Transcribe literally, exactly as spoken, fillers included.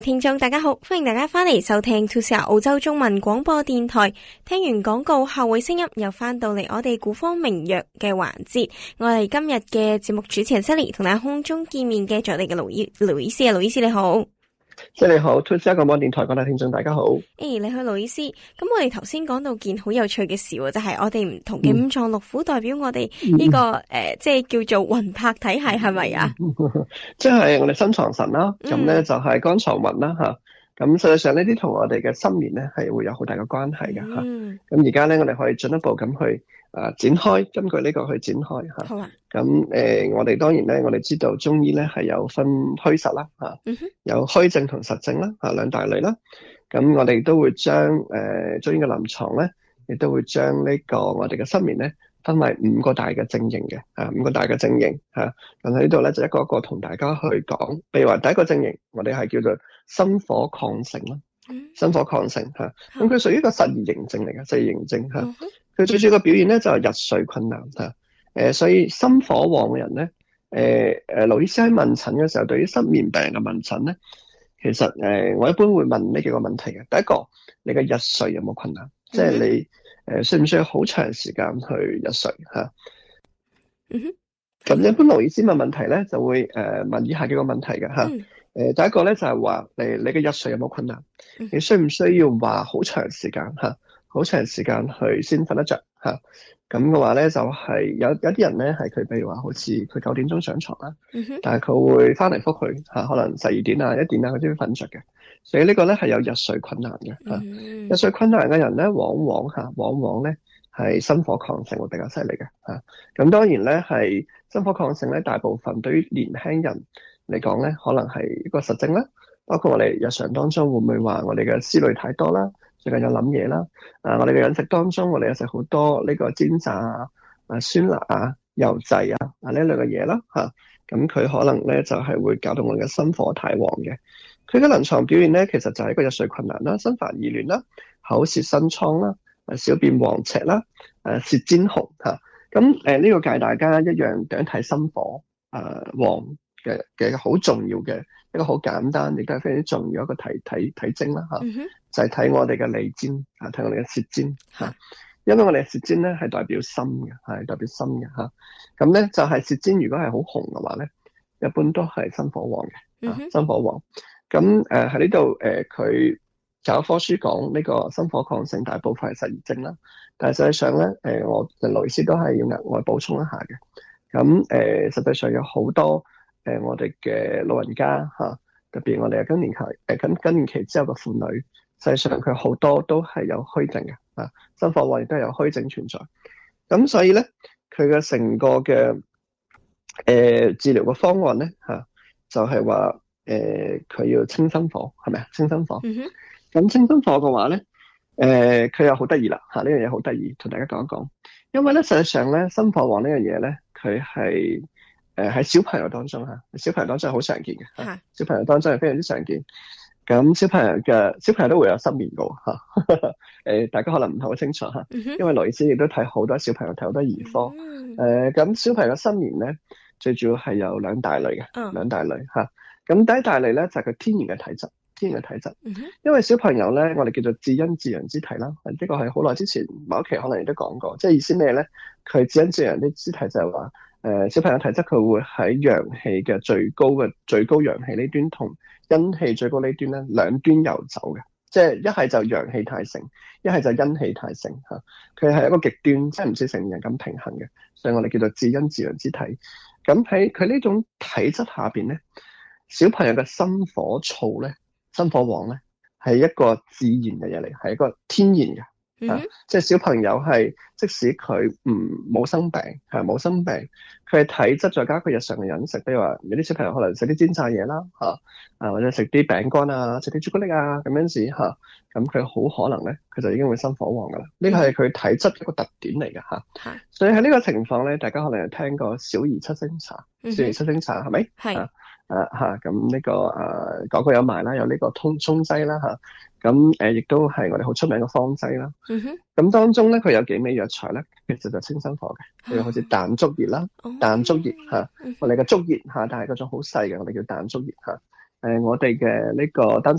聽眾大家好，歡迎大家翻嚟收聽 To Sir 澳洲中文廣播電台。聽完廣告後會聲音又翻到嚟我哋古方名藥嘅環節。我哋今日嘅節目主持人 Sally 同大家空中見面嘅在地嘅盧醫盧醫師啊，盧醫師你好。 即係你好 To Sir 廣播電台各位聽眾大家好。 誒、欸，你好盧醫師。咁我哋頭先講到件好有趣嘅事，就係、是、我哋唔同嘅五臟六腑代表我哋呢、這個誒、嗯呃，即係叫做魂魄體系係咪啊？ 即係我哋心藏神啦，咁咧、嗯、就係肝藏魂啦吓。咁實際上呢啲同我哋嘅心念咧係會有好大嘅關係嘅吓。咁而家咧我哋可以進一步咁去啊展開，根據呢個去展開吓。好啊。咁誒、呃，我哋當然咧，我哋知道中醫咧係有分虛實啦吓，嗯、哼有虛症同實症啦吓兩大類啦。咁我哋都會將誒、呃、中醫嘅臨床咧，亦都會將呢個我哋嘅失眠咧分為五個大嘅症型嘅啊，五個大嘅症型吓。咁喺呢度咧就一個一個同大家去講。譬如話第一個症型，我哋係叫做心火亢盛啦，嗯、心火亢盛吓。咁佢屬於一個實而形症嚟嘅，實而形症吓。佢、嗯、哼最主要嘅表現咧就係入睡困難吓。誒、呃，所以心火旺嘅人咧，誒、呃、誒，盧醫師喺問診嘅時候，對於失眠病嘅問診咧，其實誒、呃，我一般會問呢幾個問題嘅。第一個，你嘅入睡有冇困難？嗯、即係你誒、呃，需唔需要好長時間去入睡吓？嗯哼。咁一般盧醫師問問題咧，就會誒、呃、問以下幾個問題嘅吓。誒、嗯呃，第一個咧就係話，你你嘅入睡有冇困難？嗯、你需唔需要話好長時間吓？好長時間去先瞓得着吓？咁嘅話咧，就係、是、有有啲人咧，係佢譬如話，好似佢九點鐘上床啦，嗯、哼但係佢會翻嚟覆去嚇，可能十二點啊、一點啊，佢都要瞓着嘅。所以呢個咧係有入睡困難嘅嚇。嗯、哼入睡困難嘅人咧，往往嚇，往往咧係心火亢盛會比較犀利嘅嚇。咁當然咧係心火亢盛咧，大部分對於年輕人嚟講咧，可能係一個實症啦。包括我哋日常當中會唔會話我哋嘅思慮太多啦？最近有諗嘢啦，啊，我哋嘅飲食當中，我哋有食好多呢個煎炸啊、啊酸辣啊、油製啊啊呢類嘅嘢啦，吓、啊，咁佢可能咧就係、是、會搞到我哋嘅心火太旺嘅。佢嘅臨床表現咧，其實就係一個入睡困難啦、心煩意亂啦、口舌生瘡啦、啊小便黃赤啦、誒舌尖紅吓。咁誒呢個教大家一樣點睇心火誒、呃、旺嘅嘅好重要嘅。一個好簡單，亦都係非常之重要一個體體體徵啦吓，嗯、哼就係睇我哋嘅脷尖啊，睇我哋嘅舌尖吓，嗯、因為我哋嘅舌尖咧係代表心嘅，係代表心嘅吓。咁咧就係舌尖如果係好紅嘅話咧，一般都係心火旺嘅，嗯、哼心火旺。咁誒喺呢度誒，佢教科書講呢個心火亢盛，大部分係實而症啦。但係實際上咧，誒、呃、我盧醫師都係要額外補充一下嘅。咁誒、呃，實際上有好多。誒、呃，我哋嘅老人家吓、啊，特別我哋嘅更年期誒，更更年期之後嘅婦女，實際上佢好多都係有虛症嘅，啊，心火旺亦都有虛症存在。咁所以咧，佢嘅成個嘅誒、呃、治療嘅方案咧吓、啊，就係話誒佢要清心火，係咪啊？清心火。咁、嗯、哼清心火嘅話咧，誒、呃、佢又好得意啦吓，呢樣嘢好得意，同大家講一講。因為咧，實際上咧，心火旺呢樣嘢咧，佢係。誒喺、呃、小朋友當中吓，小朋友當中係好常見嘅吓，啊、小朋友當中係非常之常見。咁小朋友嘅小朋友都會有失眠嘅吓，誒、呃、大家可能唔係好清楚吓，嗯、哼因為羅醫師亦都睇好多小朋友睇好多兒科。誒咁、嗯呃、小朋友嘅失眠咧，最主要係有兩大類嘅，嗯、兩大類吓。咁第一大類咧就係、是、佢天然嘅體質，天然嘅體質。嗯、哼因為小朋友咧，我哋叫做至陰至陽之體啦，呢、這個係好耐之前某一期可能亦都講過，即係意思咩咧？佢至陰至陽啲之體就係話。誒、呃，小朋友體質佢會喺陽氣嘅最高嘅最高陽氣呢端同陰氣最高呢端咧兩端游走嘅，即係一係就陽氣太盛，一係就陰氣太盛吓。佢、啊、係一個極端，即係唔似成年人咁平衡嘅，所以我哋叫做至陰至陽之體。咁喺佢呢種體質下邊咧，小朋友嘅心火燥咧，心火旺咧，係一個自然嘅嘢嚟，係一個天然嘅。啊！即係小朋友係，即使佢唔冇生病，係冇生病，佢係體質再加佢日常嘅飲食，比如話有啲小朋友可能食啲煎炸嘢啦，吓啊或者食啲餅乾啊，食啲朱古力啊咁樣子吓，咁佢好可能咧，佢就已經會心火旺噶啦。呢個係佢體質一個特點嚟嘅吓。所以喺呢個情況咧，大家可能有聽過小兒七星茶，小兒七星茶係咪？係啊吓，咁呢個誒廣告有埋啦，有呢個通沖劑啦吓。咁誒，亦都係我哋好出名嘅方劑啦。咁、嗯、哼當中咧，佢有幾味藥材咧，其實就清心火嘅。譬如好似彈竹葉啦，彈竹葉嚇，我哋嘅竹葉嚇，但係嗰種好細嘅，我哋叫彈竹葉嚇。誒、呃，我哋嘅呢個丹